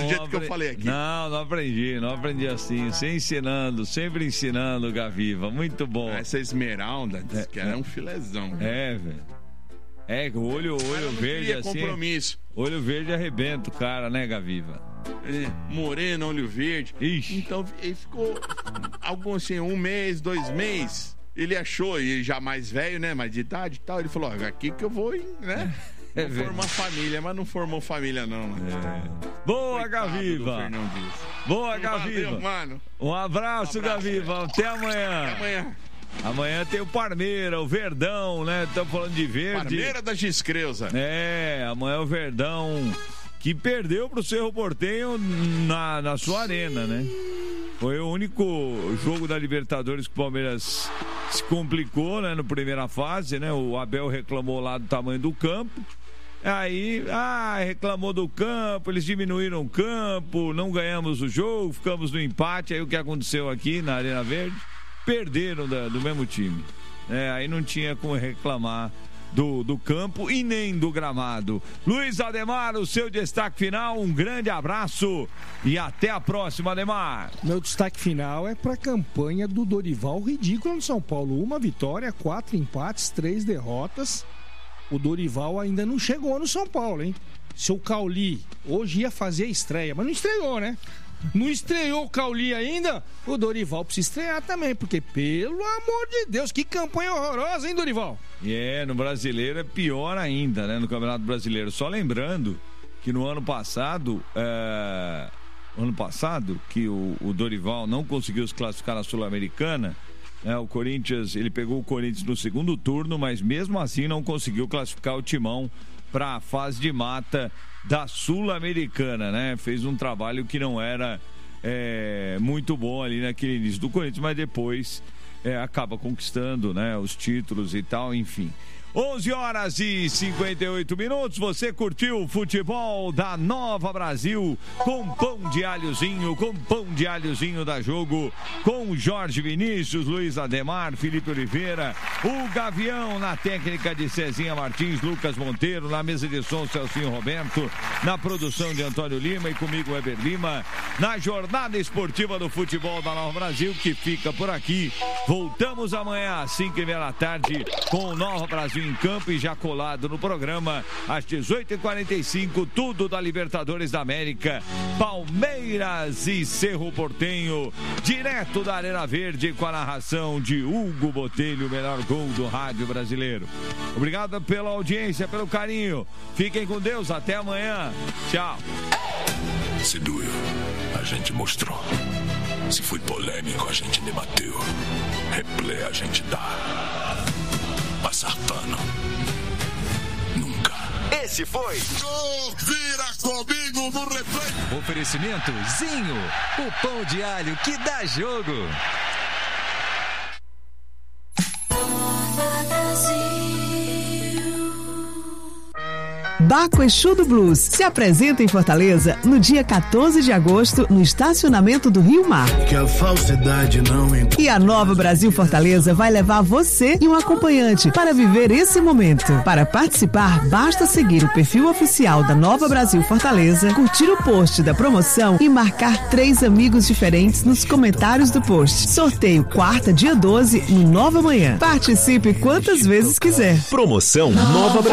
do jeito que eu falei aqui. Não aprendi assim. Sempre ensinando, Gaviva. Muito bom. Essa esmeralda diz que era um filezão. Velho. Olho verde assim. Compromisso. Olho verde arrebenta o cara, né, Gaviva? Moreno, olho verde. Ixi. Então ele ficou algo assim, 1 mês, 2 meses. Ele achou, e já mais velho, né? Mais de idade e tal. Ele falou: aqui que eu vou, né? Vou formar família, mas não formou família, não. Boa, Coitado Gaviva. Boa, Gaviva. Valeu, mano. Um abraço, Gaviva. Até amanhã. Amanhã tem o Parmeira, o Verdão, né? Estamos falando de verde. Parmeira da Giscreusa. Amanhã o Verdão, que perdeu pro Cerro Porteño na sua arena, né? Foi o único jogo da Libertadores que o Palmeiras se complicou, né? Na primeira fase, né? O Abel reclamou lá do tamanho do campo. Aí, reclamou do campo, eles diminuíram o campo, não ganhamos o jogo, ficamos no empate. Aí o que aconteceu aqui na Arena Verde? Perderam do mesmo time. Aí não tinha como reclamar do campo e nem do gramado. Luiz Ademar, o seu destaque final, um grande abraço e até a próxima, Ademar. Meu destaque final é para a campanha do Dorival ridícula no São Paulo. 1 vitória, 4 empates, 3 derrotas. O Dorival ainda não chegou no São Paulo, hein? Seu Cauli hoje ia fazer a estreia, mas não estreou, né? Não estreou o Cauli ainda? O Dorival precisa estrear também, porque, pelo amor de Deus, que campanha horrorosa, hein, Dorival? No Brasileiro é pior ainda, né? No Campeonato Brasileiro. Só lembrando que no ano passado, que o Dorival não conseguiu se classificar na Sul-Americana, o Corinthians, ele pegou o Corinthians no segundo turno, mas mesmo assim não conseguiu classificar o Timão para a fase de mata da Sul-Americana, né? Fez um trabalho que não era muito bom ali naquele início do Corinthians, mas depois acaba conquistando, né, os títulos e tal, enfim. 11h58. Você curtiu o futebol da Nova Brasil com pão de alhozinho da Jogo, com Jorge Vinícius, Luiz Ademar, Felipe Oliveira, o Gavião na técnica de Cezinha Martins, Lucas Monteiro, na mesa de som Celcinho Roberto, na produção de Antônio Lima e comigo Weber Lima, na jornada esportiva do futebol da Nova Brasil, que fica por aqui. Voltamos amanhã às 5h30 com o Nova Brasil em campo e já colado no programa às 18h45, tudo da Libertadores da América, Palmeiras e Cerro Porteño, direto da Arena Verde, com a narração de Hugo Botelho, o melhor gol do rádio brasileiro. Obrigado pela audiência, pelo carinho, fiquem com Deus, até amanhã, tchau. Se doeu, a gente mostrou. Se foi polêmico, a gente debateu. Replay a gente dá. Passar pano. Nunca. Esse foi Vira comigo no replay. Oferecimento Zinho, o pão de alho que dá jogo. Baco Exu do Blues se apresenta em Fortaleza no dia 14 de agosto no estacionamento do Rio Mar. Que a falsidade não importa. E a Nova Brasil Fortaleza vai levar você e um acompanhante para viver esse momento. Para participar, basta seguir o perfil oficial da Nova Brasil Fortaleza, curtir o post da promoção e marcar 3 amigos diferentes nos comentários do post. Sorteio quarta, dia 12, no Nova Manhã. Participe quantas vezes quiser. Promoção Nova Brasil.